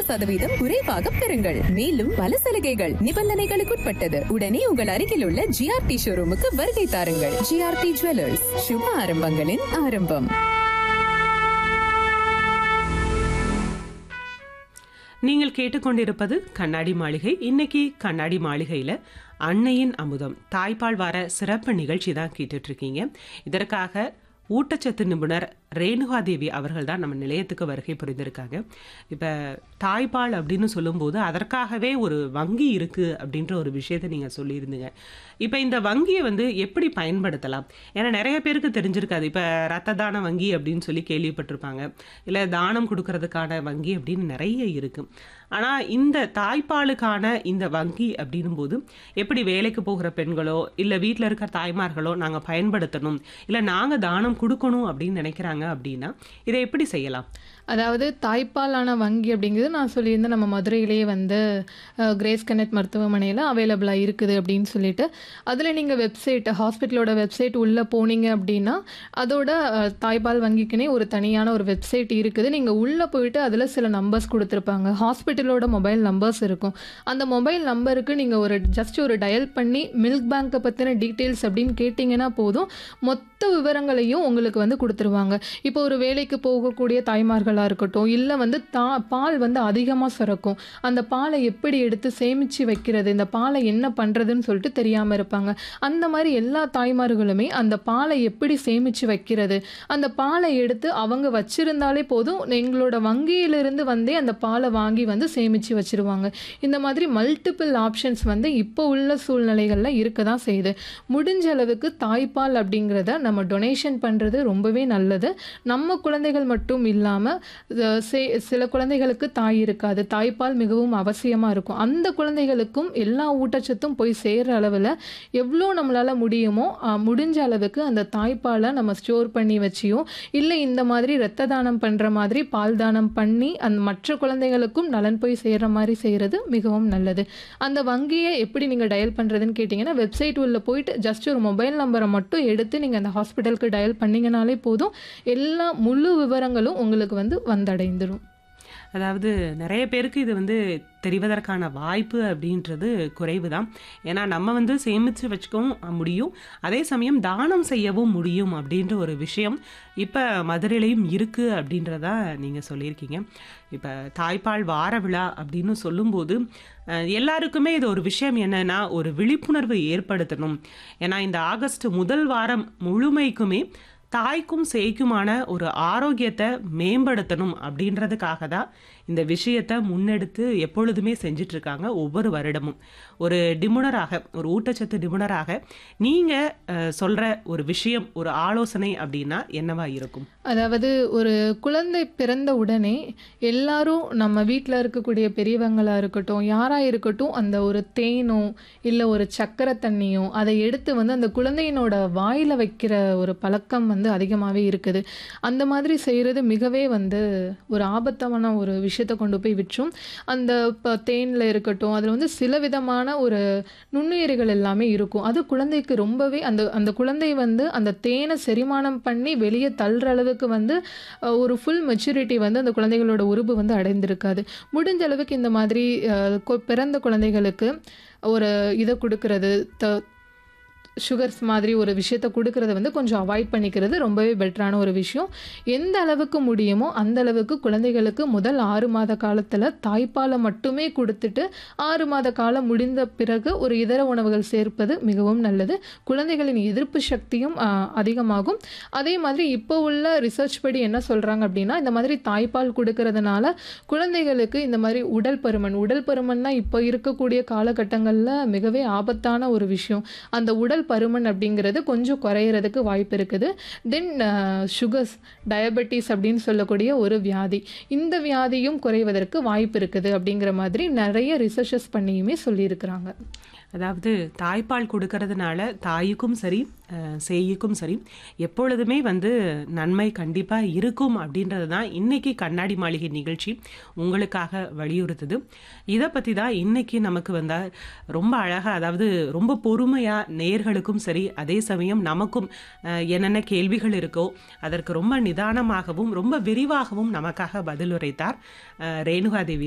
10% குறைவாக பெறுங்கள். மேலும் பல சலுகைகள் நிபந்தனைகளுக்குட்பட்டது. உடனே உங்கள் அருகில் உள்ள ஜிஆர்டி ஷோரூமுக்கு வருகை தாருங்கள். ஜிஆர்டி ஜுவல்லர்ஸ், சுப ஆரம்பங்களின் ஆரம்பம். நீங்கள் கேட்டுக்கொண்டிருப்பது கண்ணாடி மாளிகை. இன்னைக்கு கண்ணாடி மாளிகையில் அன்னையின் அமுதம் தாய்ப்பால் வார சிறப்பு நிகழ்ச்சி தான் கேட்டுட்டு இருக்கீங்க. இதற்காக ஊட்டச்சத்து நிபுணர் ரேணுகாதேவி அவர்கள் தான் நம்ம நிலையத்துக்கு வருகை புரிந்திருக்காங்க. இப்போ தாய்ப்பால் அப்படின்னு சொல்லும்போது அதற்காகவே ஒரு வங்கி இருக்குது அப்படின்ற ஒரு விஷயத்தை நீங்கள் சொல்லியிருந்தீங்க. இப்போ இந்த வங்கியை எப்படி பயன்படுத்தலாம்? ஏன்னா நிறைய பேருக்கு தெரிஞ்சிருக்காது. இப்போ ரத்த தான வங்கி அப்படின்னு சொல்லி கேள்விப்பட்டிருப்பாங்க, இல்லை தானம் கொடுக்கறதுக்கான வங்கி அப்படின்னு நிறைய இருக்குது. ஆனால் இந்த தாய்ப்பாலுக்கான இந்த வங்கி அப்படின்னும் போது எப்படி வேலைக்கு போகிற பெண்களோ இல்லை வீட்டில் இருக்கிற தாய்மார்களோ நாங்கள் பயன்படுத்தணும், இல்லை நாங்கள் தானம் கொடுக்கணும் அப்படின்னு நினைக்கிறாங்க அப்படின்னா இதை எப்படி செய்யலாம்? அதாவது தாய்ப்பாலான வங்கி அப்படிங்கிறது நான் சொல்லியிருந்தேன், நம்ம மதுரையிலேயே கிரேஸ் கனெக்ட் மருத்துவமனையில் அவைலபிளாக இருக்குது அப்படின்னு சொல்லிட்டு. அதில் நீங்கள் வெப்சைட், ஹாஸ்பிட்டலோட வெப்சைட் உள்ளே போனீங்க அப்படின்னா அதோட தாய்ப்பால் வங்கிக்குனே ஒரு தனியான ஒரு வெப்சைட் இருக்குது. நீங்கள் உள்ளே போயிட்டு அதில் சில நம்பர்ஸ் கொடுத்துருப்பாங்க. ஹாஸ்பிட்டலோட மொபைல் நம்பர்ஸ் இருக்கும். அந்த மொபைல் நம்பருக்கு நீங்கள் ஜஸ்ட் ஒரு டயல் பண்ணி மில்க் பேங்கை பற்றின டீட்டெயில்ஸ் அப்படின்னு கேட்டிங்கன்னா போதும், மொத்த விவரங்களையும் உங்களுக்கு கொடுத்துருவாங்க. இப்போ ஒரு வேலைக்கு போகக்கூடிய தாய்மார்களாக இருக்கட்டும், இல்லை பால் அதிகமாக சுரக்கும், அந்த பாலை எப்படி எடுத்து சேமித்து வைக்கிறது, இந்த பாலை என்ன பண்ணுறதுன்னு சொல்லிட்டு தெரியாமல் இருப்பாங்க. அந்த மாதிரி எல்லா தாய்மார்களுமே அந்த பாலை எப்படி சேமித்து வைக்கிறது, அந்த பாலை எடுத்து அவங்க வச்சிருந்தாலே போதும், எங்களோட வங்கியிலிருந்து அந்த பாலை வாங்கி சேமித்து வச்சிருவாங்க. இந்த மாதிரி மல்டிபிள் ஆப்ஷன்ஸ் இப்போ உள்ள சூழ்நிலைகளில் இருக்க தான் செய்யுது. முடிஞ்ச அளவுக்கு தாய்ப்பால் அப்படிங்கிறத நம்ம டொனேஷன் பண்ணுறது ரொம்பவே நல்லது. நம்ம குழந்தைகள் மட்டும் இல்லாமல் சில குழந்தைகளுக்கு தாய் இருக்காது, தாய்ப்பால் மிகவும் அவசியமாக இருக்கும். அந்த குழந்தைகளுக்கும் எல்லா ஊட்டச்சத்தும் போய் சேர்கிற அளவில் எவ்வளோ நம்மளால் முடியுமோ முடிஞ்ச அளவுக்கு அந்த தாய்ப்பாலை நம்ம ஸ்டோர் பண்ணி வச்சியோ, இல்லை இந்த மாதிரி இரத்த தானம் பண்ணுற மாதிரி பால் தானம் பண்ணி அந்த மற்ற குழந்தைகளுக்கும் நலன் போய் சேர்கிற மாதிரி செய்கிறது மிகவும் நல்லது. அந்த வங்கியை எப்படி நீங்கள் டயல் பண்ணுறதுன்னு கேட்டிங்கன்னா, வெப்சைட் உள்ள போயிட்டு ஜஸ்ட் ஒரு மொபைல் நம்பரை மட்டும் எடுத்து நீங்கள் அந்த ஹாஸ்பிட்டலுக்கு டயல் பண்ணிங்கனாலே போதும், எல்லா முழு விவரங்களும் உங்களுக்கு வந்தடைந்துடும். அதாவது நிறைய பேருக்கு இது தெரிவதற்கான வாய்ப்பு அப்படின்றது குறைவு தான். ஏன்னா நம்ம சேமித்து வச்சுக்கவும் முடியும், அதே சமயம் தானம் செய்யவும் முடியும் அப்படின்ற ஒரு விஷயம் இப்போ மதுரையிலையும் இருக்குது அப்படின்றதா நீங்கள் சொல்லியிருக்கீங்க. இப்போ தாய்ப்பால் வார விழா அப்படின்னு சொல்லும்போது எல்லாருக்குமே இது ஒரு விஷயம் என்னன்னா, ஒரு விழிப்புணர்வு ஏற்படுத்தணும். ஏன்னா இந்த ஆகஸ்ட் முதல் வாரம் முழுமைக்குமே தாய்க்கும் சேய்க்குமான ஒரு ஆரோக்கியத்தை மேம்படுத்தணும் அப்படின்றதுக்காக தான் இந்த விஷயத்தை முன்னெடுத்து எப்பொழுதுமே செஞ்சிட்ருக்காங்க. ஒவ்வொரு வருடமும் ஒரு நிபுணராக, ஒரு ஊட்டச்சத்து நிபுணராக நீங்கள் சொல்கிற ஒரு விஷயம், ஒரு ஆலோசனை அப்படின்னா என்னவா இருக்கும்? அதாவது ஒரு குழந்தை பிறந்த உடனே எல்லாரும் நம்ம வீட்டில் இருக்கக்கூடிய பெரியவங்களாக இருக்கட்டும், யாராக இருக்கட்டும், அந்த ஒரு தேனோ இல்லை ஒரு சக்கரை தண்ணியோ அதை எடுத்து அந்த குழந்தையினோட வாயில் வைக்கிற ஒரு பழக்கம் அதிகமாகவே இருக்குது. அந்த மாதிரி செய்கிறது மிகவே ஒரு ஆபத்தான ஒரு விஷயத்தை கொண்டு போய் விற்றும். அந்த தேனில் இருக்கட்டும், அதில் சில விதமான ஒரு நுண்ணுயிரிகள் எல்லாமே இருக்கும். அது குழந்தைக்கு ரொம்பவே அந்த குழந்தை அந்த தேனை செரிமானம் பண்ணி வெளியே தள்ளுற அளவுக்கு ஒரு ஃபுல் மெச்சூரிட்டி அந்த குழந்தைகளோட உருவு அடைந்திருக்காது. முடிஞ்ச அளவுக்கு இந்த மாதிரி பிறந்த குழந்தைகளுக்கு ஒரு இதை கொடுக்கறது, சுகர்ஸ் மாதிரி ஒரு விஷயத்தை கொடுக்கறத கொஞ்சம் அவாய்ட் பண்ணிக்கிறது ரொம்பவே பெட்டரான ஒரு விஷயம். எந்த அளவுக்கு முடியுமோ அந்த அளவுக்கு குழந்தைகளுக்கு முதல் 6 மாத காலத்தில் தாய்ப்பாலை மட்டுமே கொடுத்துட்டு 6 மாத காலம் முடிந்த பிறகு ஒரு இதர உணவுகள் சேர்ப்பது மிகவும் நல்லது. குழந்தைகளின் எதிர்ப்பு சக்தியும் அதிகமாகும். அதே மாதிரி இப்போ உள்ள ரிசர்ச் படி என்ன சொல்கிறாங்க அப்படின்னா, இந்த மாதிரி தாய்ப்பால் கொடுக்கறதுனால குழந்தைகளுக்கு இந்த மாதிரி உடல் பருமன்னா இப்போ இருக்கக்கூடிய காலகட்டங்களில் மிகவே ஆபத்தான ஒரு விஷயம். அந்த உடல் பருமன் அப்படிங்கிறது கொஞ்சம் குறையிறதுக்கு வாய்ப்பு இருக்குது. தென் சுகர்ஸ், டயபெட்டிஸ் அப்படின்னு சொல்லக்கூடிய ஒரு வியாதி, இந்த வியாதியும் குறைவதற்கு வாய்ப்பு இருக்குது அப்படிங்கிற மாதிரி நிறைய ரிசர்ச்சஸ் பண்ணியுமே சொல்லியிருக்கிறாங்க. அதாவது தாய்ப்பால் கொடுக்கறதுனால தாய்க்கும் சரி சேய்க்கும் சரி எப்பொழுதுமே நன்மை கண்டிப்பாக இருக்கும் அப்படின்றது தான் இன்றைக்கி கண்ணாடி மாளிகை நிகழ்ச்சி உங்களுக்காக வலியுறுத்துது. இதை பற்றி தான் இன்றைக்கி நமக்கு ரொம்ப அழகாக, அதாவது ரொம்ப பொறுமையாக நேயர்களுக்கும் சரி, அதே சமயம் நமக்கும் என்னென்ன கேள்விகள் இருக்கோ அதற்கு ரொம்ப நிதானமாகவும் ரொம்ப விரிவாகவும் நமக்காக பதில் உரைத்தார் ரேணுகாதேவி